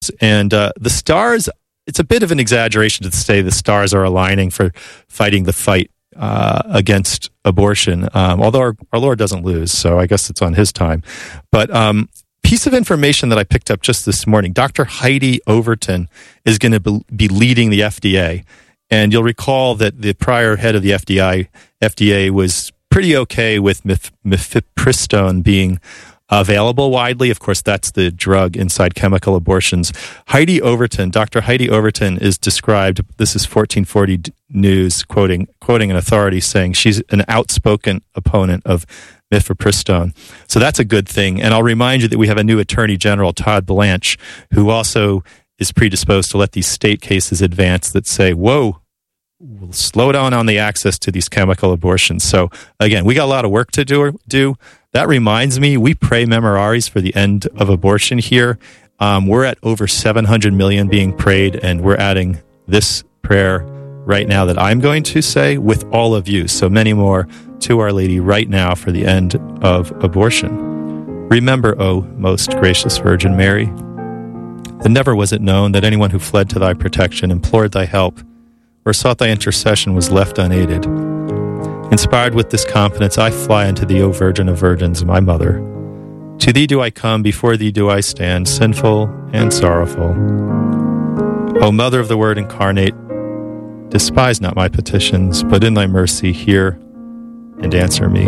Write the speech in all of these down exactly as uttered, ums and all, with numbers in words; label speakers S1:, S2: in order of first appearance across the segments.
S1: And uh, the stars, it's a bit of an exaggeration to say the stars are aligning for fighting the fight uh, against abortion, um, although our, our Lord doesn't lose, so I guess it's on his time. But um, piece of information that I picked up just this morning, Doctor Heidi Overton is going to be leading the F D A. And you'll recall that the prior head of the F D A, F D A was pretty okay with mif- mifepristone being available widely. Of course, that's the drug inside chemical abortions. Heidi Overton, Doctor Heidi Overton is described, this is fourteen forty News, quoting quoting an authority saying she's an outspoken opponent of mifepristone. So that's a good thing. And I'll remind you that we have a new Attorney General, Todd Blanche, who also is predisposed to let these state cases advance that say, whoa, we'll slow down on the access to these chemical abortions. So again, we got a lot of work to do. do. That reminds me, we pray memoraries for the end of abortion here. Um, we're at over seven hundred million being prayed, and we're adding this prayer right now that I'm going to say with all of you. So many more to Our Lady right now for the end of abortion. Remember, O most gracious Virgin Mary, that never was it known that anyone who fled to thy protection, implored thy help, or sought thy intercession was left unaided. Inspired with this confidence, I fly unto thee, O Virgin of Virgins, my mother. To thee do I come, before thee do I stand, sinful and sorrowful. O Mother of the Word incarnate, despise not my petitions, but in thy mercy hear and answer me.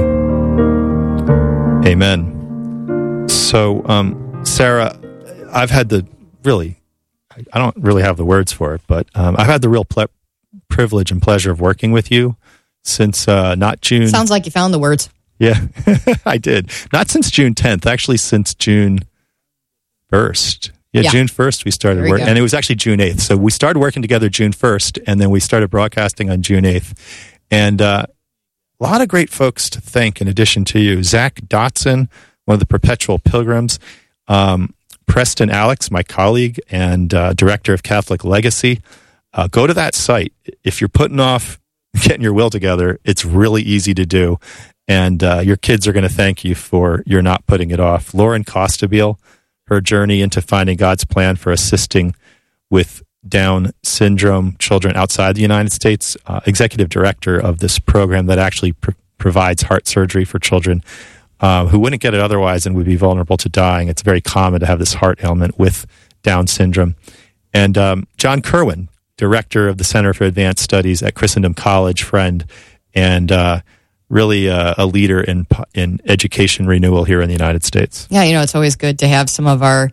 S1: Amen. So, um, Sarah, I've had the really, I don't really have the words for it, but um, I've had the real ple- privilege and pleasure of working with you since uh, not June.
S2: Sounds like you found the words.
S1: Yeah, I did. Not since June tenth, actually since June first. Yeah, yeah. June first we started working, and it was actually June eighth. So we started working together June first, and then we started broadcasting on June eighth. And uh, a lot of great folks to thank in addition to you. Zach Dotson, one of the Perpetual Pilgrims. Um, Preston Alex, my colleague and uh, director of Catholic Legacy. Uh, go to that site. If you're putting off getting your will together, it's really easy to do. And uh, your kids are going to thank you for you're not putting it off. Lauren Costabile, her journey into finding God's plan for assisting with Down syndrome children outside the United States, uh, executive director of this program that actually pr- provides heart surgery for children uh, who wouldn't get it otherwise and would be vulnerable to dying. It's very common to have this heart ailment with Down syndrome. And um, John Kerwin, director of the Center for Advanced Studies at Christendom College, friend, and uh, really uh, a leader in in education renewal here in the United States.
S2: Yeah, you know, it's always good to have some of our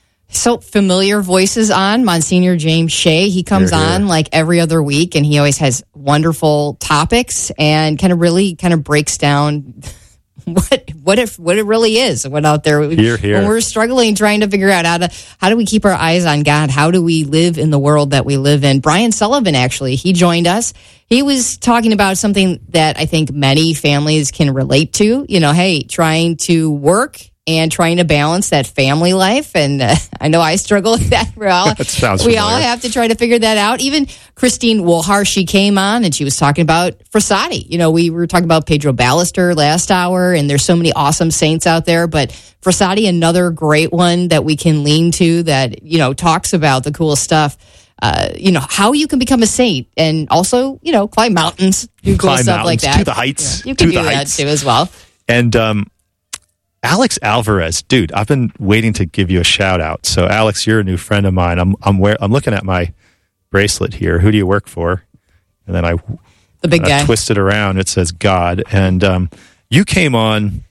S2: so familiar voices on. Monsignor James Shea, he comes here, here. on like every other week, and he always has wonderful topics and kind of really kind of breaks down what what if what it really is what out there
S1: here, here.
S2: when we're struggling trying to figure out how to how do we keep our eyes on God, how do we live in the world that we live in. Brian Sullivan, actually, he joined us. He was talking about something that I think many families can relate to. You know, hey, trying to work and trying to balance that family life. And uh, I know I struggle with that. We're all,
S1: that sounds
S2: we
S1: familiar.
S2: all have to try to figure that out. Even Christine Woolhar, she came on and she was talking about Frassati. You know, we were talking about Pedro Ballester last hour, and there's so many awesome saints out there. But Frassati, another great one that we can lean to that, you know, talks about the cool stuff. Uh, you know, how you can become a saint and also, you know, climb mountains, do cool
S1: climb
S2: stuff like that.
S1: To the heights.
S2: Yeah, you can
S1: to
S2: do
S1: the
S2: that
S1: heights.
S2: too as well.
S1: And um, Alex Alvarez, dude, I've been waiting to give you a shout out. So, Alex, you're a new friend of mine. I'm I'm wear, I'm looking at my bracelet here. Who do you work for? And then I
S2: the big guy.
S1: I twist it around. It says God. And um, you came on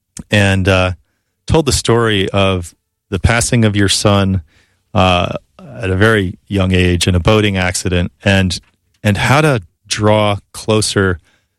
S1: and uh, told the story of the passing of your son uh, at a very young age in a boating accident, and and how to draw closer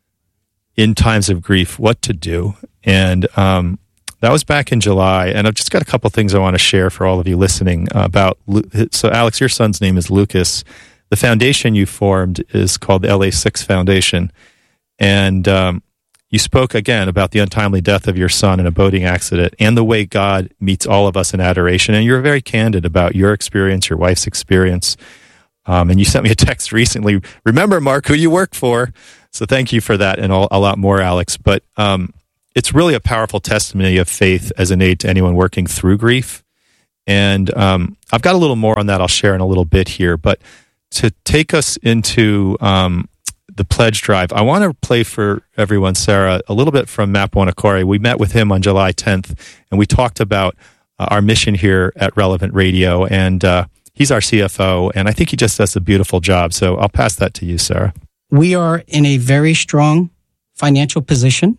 S1: in times of grief, what to do. And um, that was back in July. And I've just got a couple things I want to share for all of you listening about. So, Alex, your son's name is Lucas. The foundation you formed is called the L A six Foundation. And um, you spoke again about the untimely death of your son in a boating accident and the way God meets all of us in adoration. And you're very candid about your experience, your wife's experience. Um, and you sent me a text recently. Remember, Mark, who you work for. So thank you for that and a, a lot more, Alex. But um, it's really a powerful testimony of faith as an aid to anyone working through grief. And um, I've got a little more on that I'll share in a little bit here. But to take us into um, the pledge drive, I want to play for everyone, Sarah, a little bit from Matt Buonocore. We met with him on July tenth, and we talked about uh, our mission here at Relevant Radio. And uh, he's our C F O, and I think he just does a beautiful job. So I'll pass that to you, Sarah.
S3: We are in a very strong financial position.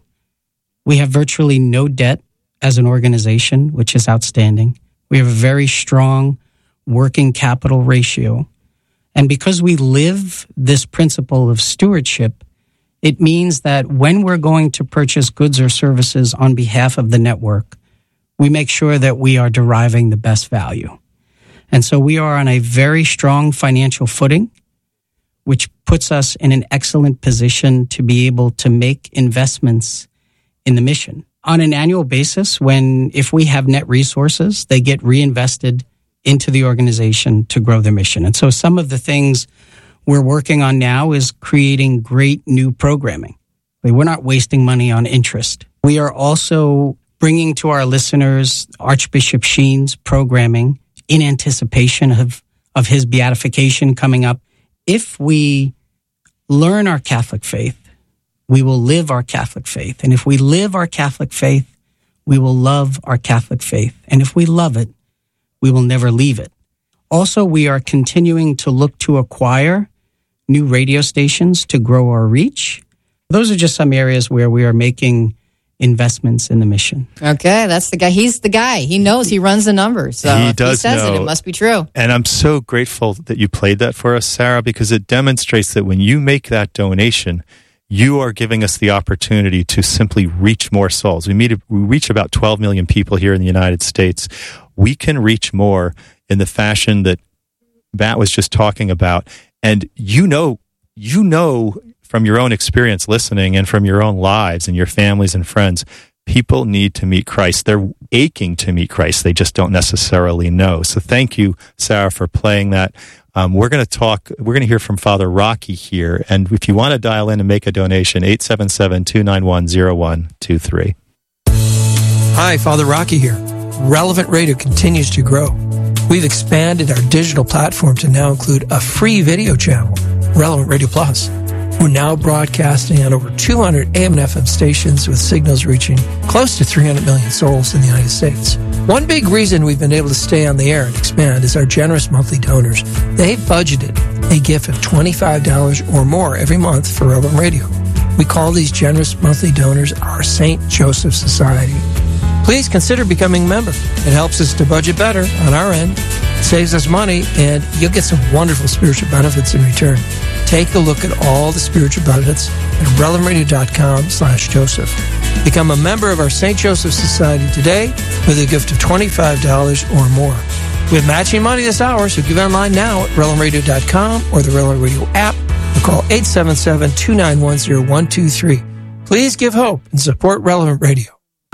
S3: We have virtually no debt as an organization, which is outstanding. We have a very strong working capital ratio. And because we live this principle of stewardship, it means that when we're going to purchase goods or services on behalf of the network, we make sure that we are deriving the best value. And so we are on a very strong financial footing, which puts us in an excellent position to be able to make investments in the mission. On an annual basis, when if we have net resources, they get reinvested into the organization to grow their mission. And so some of the things we're working on now is creating great new programming. We're not wasting money on interest. We are also bringing to our listeners Archbishop Sheen's programming in anticipation of, of his beatification coming up. If we learn our Catholic faith, we will live our Catholic faith. And if we live our Catholic faith, we will love our Catholic faith. And if we love it, we will never leave it. Also, we are continuing to look to acquire new radio stations to grow our reach. Those are just some areas where we are making investments in the mission.
S2: Okay, that's the guy. He's the guy. He knows. He runs the numbers. So
S1: he
S2: if
S1: does
S2: he says
S1: know.
S2: it, it must be true.
S1: And I'm so grateful that you played that for us, Sarah, because it demonstrates that when you make that donation, you are giving us the opportunity to simply reach more souls. We, meet, we reach about twelve million people here in the United States. We can reach more in the fashion that Matt was just talking about. And you know, you know from your own experience listening and from your own lives and your families and friends, people need to meet Christ. They're aching to meet Christ. They just don't necessarily know. So thank you, Sarah, for playing that. Um, we're going to talk, we're going to hear from Father Rocky here. And if you want to dial in and make a donation, eight seven seven, two nine one, zero one two three.
S4: Hi, Father Rocky here. Relevant Radio continues to grow. We've expanded our digital platform to now include a free video channel, Relevant Radio Plus. We're now broadcasting on over two hundred A M and F M stations with signals reaching close to three hundred million souls in the United States. One big reason we've been able to stay on the air and expand is our generous monthly donors. They've budgeted a gift of twenty-five dollars or more every month for Relevant Radio. We call these generous monthly donors our Saint Joseph Society. Please consider becoming a member. It helps us to budget better on our end, saves us money, and you'll get some wonderful spiritual benefits in return. Take a look at all the spiritual benefits at relevant radio dot com slash Joseph. Become a member of our Saint Joseph Society today with a gift of twenty-five dollars or more. We have matching money this hour, so give online now at relevant radio dot com or the Relevant Radio app or call eight seven seven, two nine one, zero one two three. Please give hope and support Relevant Radio.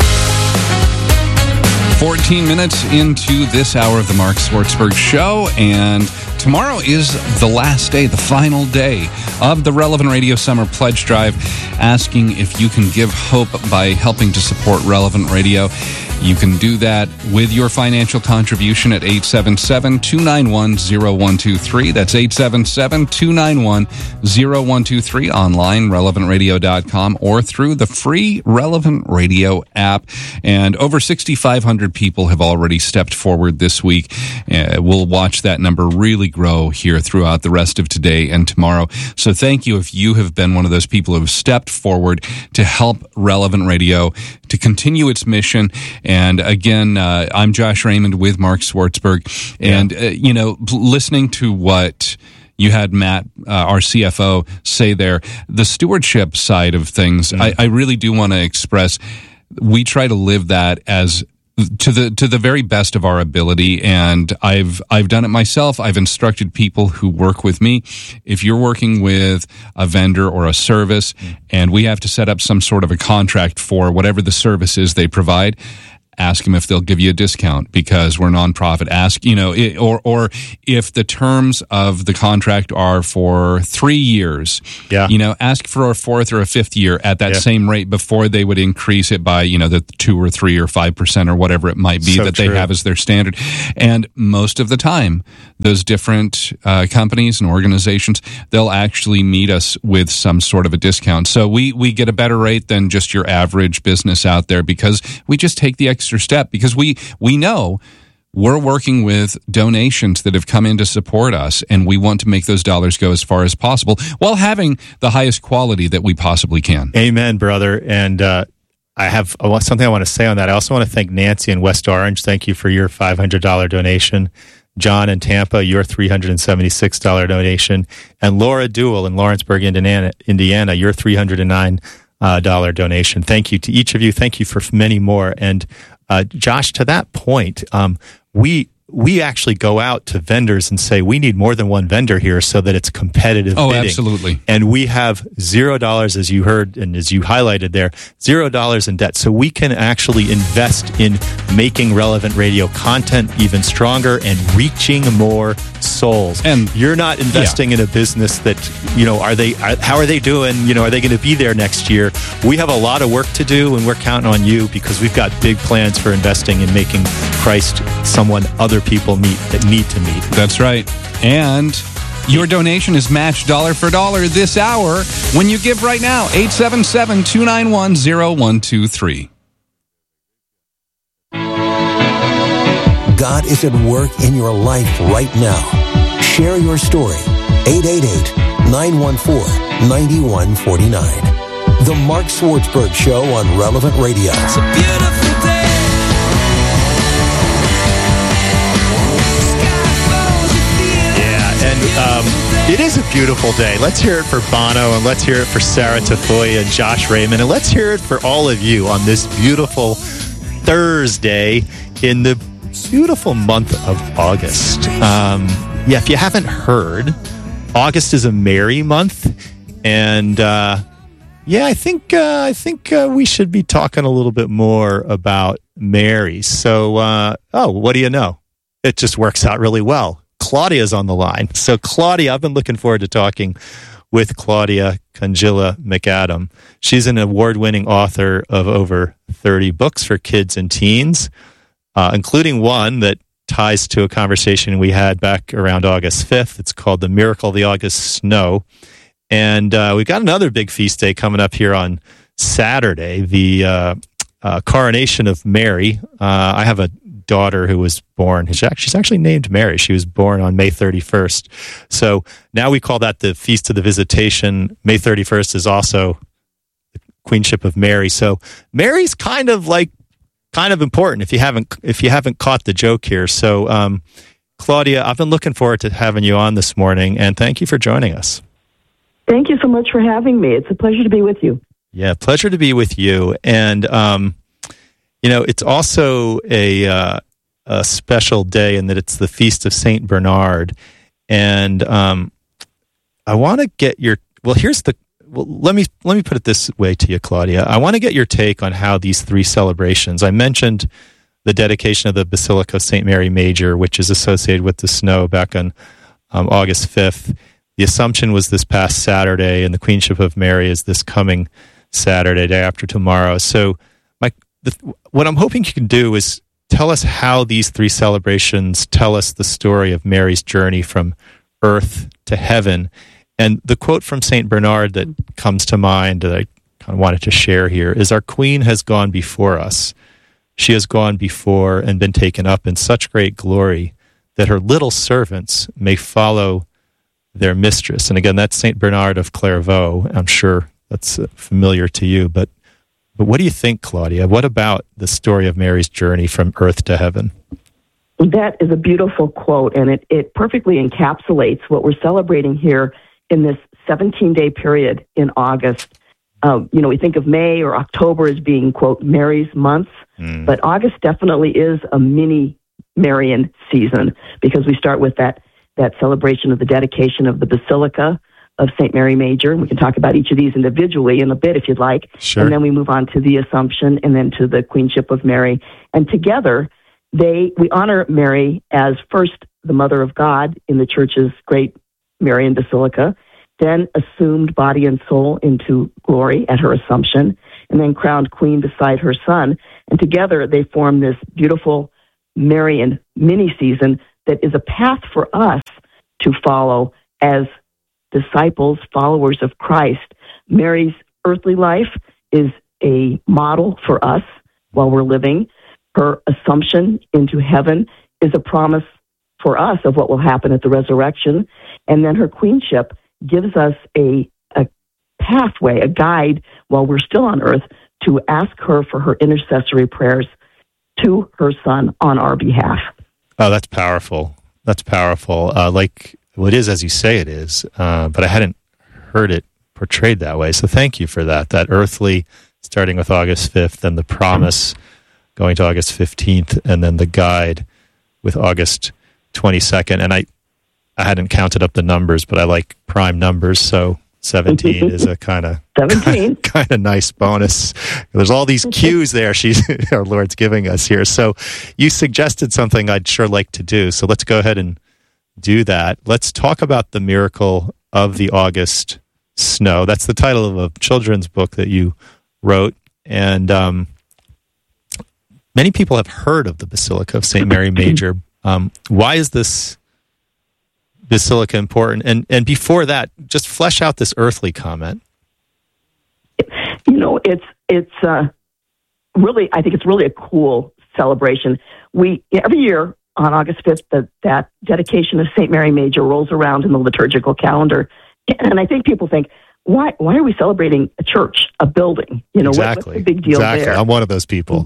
S5: fourteen minutes into this hour of the Mark Swartzberg Show, and tomorrow is the last day, the final day of the Relevant Radio Summer Pledge Drive, asking if you can give hope by helping to support Relevant Radio. You can do that with your financial contribution at eight seven seven, two nine one, zero one two three. That's eight seven seven, two nine one, zero one two three, online, relevant radio dot com, or through the free Relevant Radio app. And over six thousand five hundred people have already stepped forward this week. Uh, we'll watch that number really grow here throughout the rest of today and tomorrow. So thank you if you have been one of those people who have stepped forward to help Relevant Radio to continue its mission. And again, uh, I'm Josh Raymond with Mark Swartzberg. And, yeah. uh, you know, listening to what you had Matt, uh, our C F O, say there, the stewardship side of things, mm-hmm. I, I really do want to express, we try to live that as to the to the very best of our ability, and I've I've done it myself. I've instructed people who work with me. If you're working with a vendor or a service, mm. and we have to set up some sort of a contract for whatever the service is they provide, ask them if they'll give you a discount because we're nonprofit. Ask, you know, it, or or if the terms of the contract are for three years,
S1: yeah.
S5: you know, ask for a fourth or a fifth year at that
S1: yeah.
S5: same rate before they would increase it by, you know, the two or three or five percent or whatever it might be
S1: so
S5: that
S1: true.
S5: they have as their standard. And most of the time, those different uh, companies and organizations, they'll actually meet us with some sort of a discount. So we, we get a better rate than just your average business out there because we just take the extra step because we, we know we're working with donations that have come in to support us, and we want to make those dollars go as far as possible while having the highest quality that we possibly can.
S1: Amen, brother. And uh, I have I want, something I want to say on that. I also want to thank Nancy in West Orange. Thank you for your five hundred dollars donation. John in Tampa, your three hundred seventy-six dollars donation. And Laura Duell in Lawrenceburg, Indiana, Indiana your three hundred nine dollars uh, donation. Thank you to each of you. Thank you for many more. And uh, Josh, to that point, um, we we actually go out to vendors and say, we need more than one vendor here so that it's competitive
S5: Oh,
S1: bidding.
S5: absolutely.
S1: And we have zero dollars, as you heard and as you highlighted there, zero dollars in debt. So we can actually invest in making relevant radio content even stronger and reaching more souls.
S5: And
S1: you're not investing yeah. in a business that, you know, are they, are, how are they doing? You know, are they going to be there next year? We have a lot of work to do, and we're counting on you because we've got big plans for investing in making Christ someone other people meet that need to meet.
S5: That's right. And your donation is matched dollar for dollar this hour when you give right now. eight seven seven, two nine one, zero one two three.
S6: God is at work in your life right now. Share your story. eight eight eight, nine one four, nine one four nine. The Mark Swartzberg Show on Relevant Radio.
S7: It's a beautiful day.
S1: And um, it is a beautiful day. Let's hear it for Bono, and let's hear it for Sarah Tafoya and Josh Raymond, and let's hear it for all of you on this beautiful Thursday in the beautiful month of August. Um, yeah, if you haven't heard, August is a Mary month, and uh, yeah, I think uh, I think uh, we should be talking a little bit more about Mary. So, uh, oh, what do you know? It just works out really well. Claudia's on the line. So, Claudia, I've been looking forward to talking with Claudia Conjilla McAdam. She's an award-winning author of over thirty books for kids and teens, uh, including one that ties to a conversation we had back around August fifth. It's called The Miracle of the August Snow. And uh, we've got another big feast day coming up here on Saturday, the uh, uh, Coronation of Mary. Uh, I have a daughter who was born, she's actually named Mary. She was born on May thirty-first. So now we call that the Feast of the Visitation. May thirty-first is also the Queenship of Mary. So Mary's kind of like, kind of important if you haven't, if you haven't caught the joke here. So um, Claudia, I've been looking forward to having you on this morning, and thank you for joining us.
S8: Thank you so much for having me. It's a pleasure to be with you.
S1: Yeah, pleasure to be with you. And, um, you know, it's also a, uh, a special day in that it's the Feast of Saint Bernard. And um, I want to get your, well, here's the, well, let me, let me put it this way to you, Claudia. I want to get your take on how these three celebrations, I mentioned the dedication of the Basilica of Saint Mary Major, which is associated with the snow back on um, August fifth. The Assumption was this past Saturday, and the Queenship of Mary is this coming Saturday, day after tomorrow. So my, the, what I'm hoping you can do is tell us how these three celebrations tell us the story of Mary's journey from earth to heaven. And the quote from Saint Bernard that comes to mind that I kind of wanted to share here is, "Our Queen has gone before us. She has gone before and been taken up in such great glory that her little servants may follow their mistress." And again, that's Saint Bernard of Clairvaux. I'm sure that's uh, familiar to you. But but what do you think, Claudia? What about the story of Mary's journey from earth to heaven?
S8: That is a beautiful quote, and it, it perfectly encapsulates what we're celebrating here in this seventeen-day period in August. Um, you know, we think of May or October as being, quote, Mary's months, mm. but August definitely is a mini Marian season because we start with that that celebration of the dedication of the Basilica of Saint Mary Major. And we can talk about each of these individually in a bit if you'd like.
S1: Sure.
S8: And then we move on to the Assumption and then to the Queenship of Mary. And together, they we honor Mary as first the Mother of God in the Church's great Marian Basilica, then assumed body and soul into glory at her Assumption, and then crowned Queen beside her Son. And together they form this beautiful Marian mini-season that is a path for us to follow as disciples, followers of Christ. Mary's earthly life is a model for us while we're living. Her Assumption into heaven is a promise for us of what will happen at the resurrection. And then her queenship gives us a, a pathway, a guide while we're still on earth to ask her for her intercessory prayers to her Son on our behalf.
S1: Oh, that's powerful. That's powerful. Uh, like, well, it is as you say it is, uh, but I hadn't heard it portrayed that way. So thank you for that. That earthly, starting with August fifth, then the promise going to August fifteenth, and then the guide with August twenty-second. And I, I hadn't counted up the numbers, but I like prime numbers, so seventeen is a kind of
S8: seventeen
S1: kind of nice bonus. There's all these cues there she's our Lord's giving us here. So you suggested something I'd sure like to do. So let's go ahead and do that. Let's talk about the miracle of the August snow. That's the title of a children's book that you wrote, and um, many people have heard of the Basilica of Saint Mary Major. Um, why is this basilica important? And and before that, just flesh out this earthly comment.
S8: You know, it's it's uh, really, I think it's really a cool celebration. We every year on August fifth, the, that dedication of Saint Mary Major rolls around in the liturgical calendar, and I think people think, why why are we celebrating a church, a building? You know,
S1: exactly.
S8: what, what's the big deal
S1: exactly.
S8: there?
S1: I'm one of those people.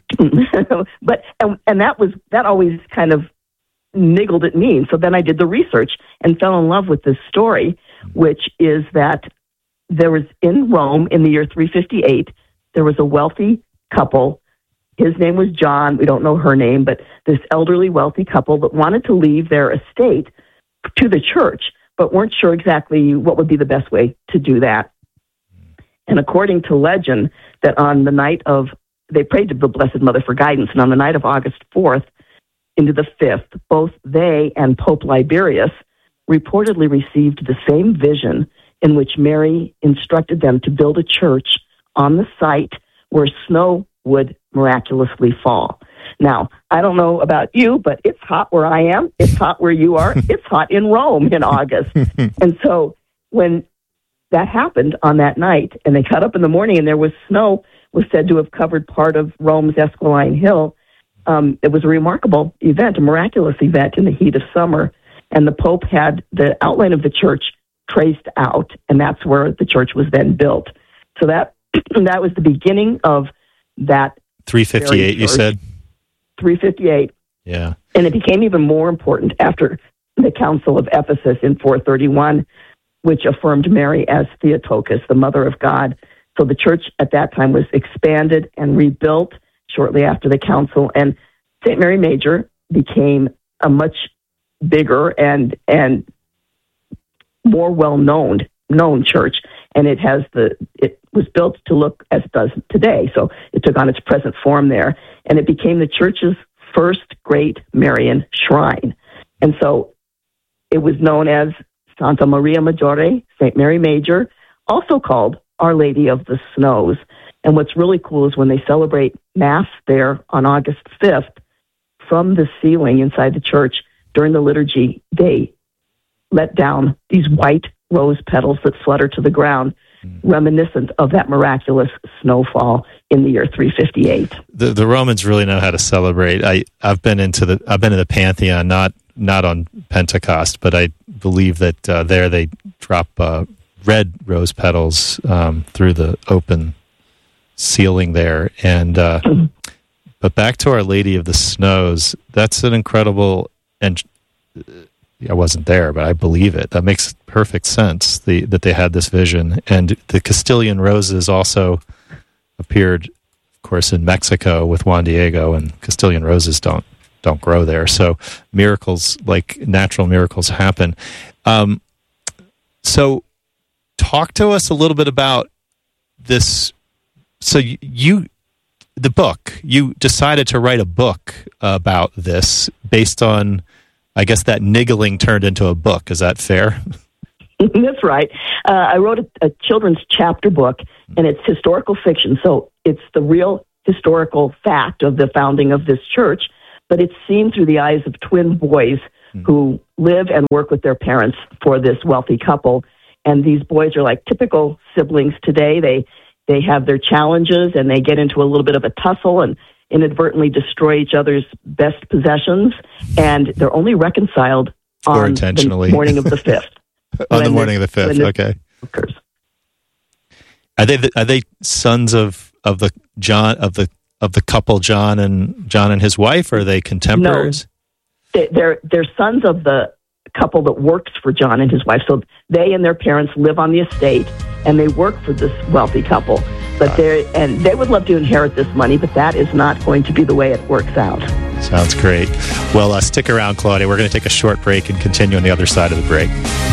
S8: but and, and that was that always kind of niggled at me. So then I did the research and fell in love with this story, which is that there was in Rome in the year three fifty-eight, there was a wealthy couple. His name was John. We don't know her name, but this elderly wealthy couple that wanted to leave their estate to the church, but weren't sure exactly what would be the best way to do that. And according to legend, that on the night of, they prayed to the Blessed Mother for guidance, and on the night of August fourth into the fifth, both they and Pope Liberius reportedly received the same vision in which Mary instructed them to build a church on the site where snow would miraculously fall. Now, I don't know about you, but it's hot where I am. It's hot where you are. It's hot in Rome in August. And so when that happened on that night, and they got up in the morning and there was snow, was said to have covered part of Rome's Esquiline Hill. Um, it was a remarkable event, a miraculous event in the heat of summer. And the Pope had the outline of the church traced out, and that's where the church was then built. So that that was the beginning of that.
S1: three fifty-eight, you said?
S8: three fifty-eight.
S1: Yeah.
S8: And it became even more important after the Council of Ephesus in four thirty-one, which affirmed Mary as Theotokos, the Mother of God. So the church at that time was expanded and rebuilt shortly after the council, and Saint Mary Major became a much bigger and and more well-known known church, and it has the it was built to look as it does today. So it took on its present form there, and it became the church's first great Marian shrine. And so it was known as Santa Maria Maggiore, Saint Mary Major, also called Our Lady of the Snows. And what's really cool is when they celebrate Mass there on August fifth, from the ceiling inside the church during the liturgy, they let down these white rose petals that flutter to the ground, mm. reminiscent of that miraculous snowfall in the year three fifty-eight.
S1: The the Romans really know how to celebrate. I I've been into the I've been in the Pantheon, not not on Pentecost, but I believe that uh, there they drop uh, red rose petals um, through the open ceiling there. And uh, mm-hmm. but back to Our Lady of the Snows, that's an incredible, and I wasn't there, but I believe it. That makes perfect sense, the, that they had this vision. And the Castilian roses also appeared, of course, in Mexico with Juan Diego, and Castilian roses don't don't grow there. So miracles, like natural miracles, happen. Um, so talk to us a little bit about this? So you, the book, you decided to write a book about this based on, I guess, that niggling turned into a book. Is that fair?
S8: That's right. Uh, I wrote a, a children's chapter book, and it's historical fiction. So it's the real historical fact of the founding of this church, but it's seen through the eyes of twin boys mm. who live and work with their parents for this wealthy couple. And these boys are like typical siblings today. They they have their challenges, and they get into a little bit of a tussle and inadvertently destroy each other's best possessions, and they're only reconciled
S1: or
S8: on
S1: intentionally.
S8: the morning of the fifth.
S1: on the morning of the fifth, okay. Occurs. Are they the, are they sons of, of the John of the of the couple John and John and his wife, or are they contemporaries?
S8: No, they, they're they're sons of the couple that works for John and his wife. So they and their parents live on the estate, and they work for this wealthy couple. But they and they would love to inherit this money, but that is not going to be the way it works out.
S1: Sounds great. Well, uh, stick around, Claudia. We're going to take a short break and continue on the other side of the break.